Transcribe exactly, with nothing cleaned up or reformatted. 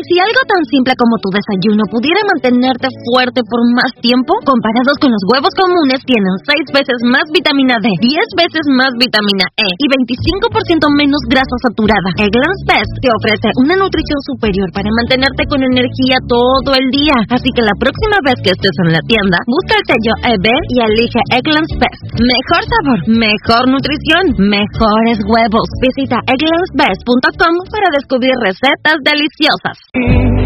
si algo tan simple como tu desayuno pudiera mantenerte fuerte por más tiempo, comparados con los huevos comunes, tienen seis veces más vitamina D, diez veces más vitamina E y veinticinco por ciento menos grasa saturada. Eggland's Best te ofrece una nutrición superior para mantenerte con energía todo el día. Así que la próxima vez que estés en la tienda, busca el sello E B y elige Eggland's Best. Mejor sabor, mejor nutrición, mejores huevos. Visita egglands best punto com para descubrir recetas deliciosas.